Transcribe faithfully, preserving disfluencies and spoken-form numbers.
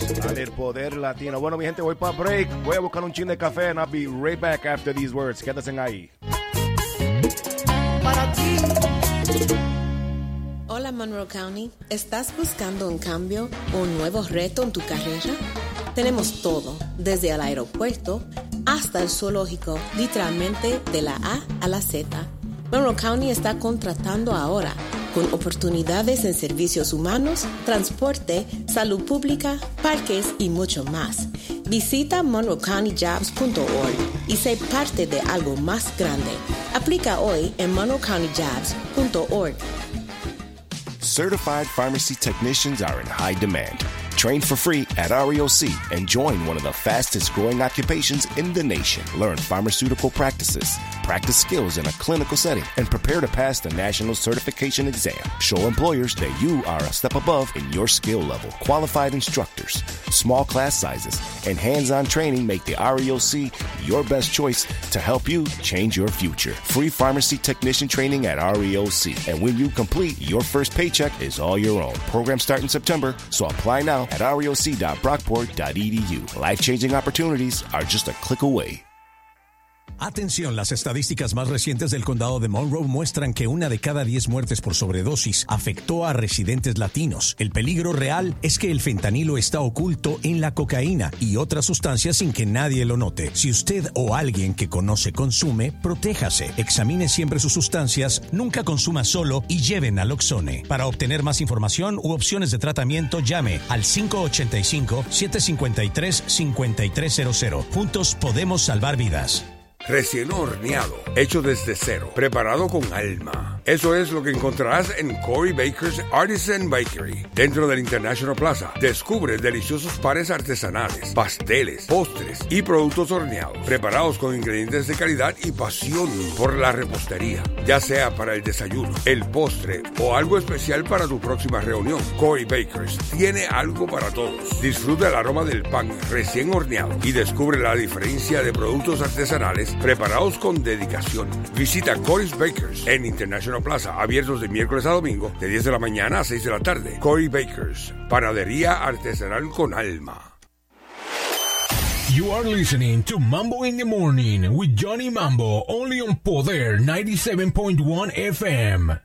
Al poder latino. Bueno, mi gente, voy para break. Voy a buscar un chin de café and I'll be right back after these words. Quédense ahí. Para ti. Hola Monroe County, ¿estás buscando un cambio o un nuevo reto en tu carrera? Tenemos todo, desde el aeropuerto hasta el zoológico, literalmente de la A a la Z. Monroe County está contratando ahora, con oportunidades en servicios humanos, transporte, salud pública, parques y mucho más. Visita monroe county jobs punto org y sé parte de algo más grande. Aplica hoy en monroe county jobs punto org. Certified pharmacy technicians are in high demand. Train for free at R E O C and join one of the fastest growing occupations in the nation. Learn pharmaceutical practices, practice skills in a clinical setting, and prepare to pass the national certification exam. Show employers that you are a step above in your skill level. Qualified instructors, small class sizes, and hands-on training make the R E O C your best choice to help you change your future. Free pharmacy technician training at R E O C. And when you complete, your first paycheck is all your own. Program start in September, so apply now at R E O C dot brockport dot E D U. Life-changing opportunities are just a click away. Atención, las estadísticas más recientes del condado de Monroe muestran que una de cada diez muertes por sobredosis afectó a residentes latinos. El peligro real es que el fentanilo está oculto en la cocaína y otras sustancias sin que nadie lo note. Si usted o alguien que conoce consume, protéjase. Examine siempre sus sustancias, nunca consuma solo y lleve naloxone. Para obtener más información u opciones de tratamiento, llame al cinco ocho cinco, siete cinco tres, cinco tres cero cero. Juntos podemos salvar vidas. Recién horneado, hecho desde cero, preparado con alma. Eso es lo que encontrarás en Cory Baker's Artisan Bakery, dentro del International Plaza. Descubre deliciosos panes artesanales, pasteles, postres y productos horneados, preparados con ingredientes de calidad y pasión por la repostería. Ya sea para el desayuno, el postre o algo especial para tu próxima reunión, Cory Baker's tiene algo para todos. Disfruta el aroma del pan recién horneado y descubre la diferencia de productos artesanales preparados con dedicación. Visita Cory's Bakers en International Plaza, abiertos de miércoles a domingo, de diez de la mañana a seis de la tarde. Cory Bakers, panadería artesanal con alma. You are listening to Mambo in the Morning with Johnny Mambo, only on Poder ninety-seven point one F M.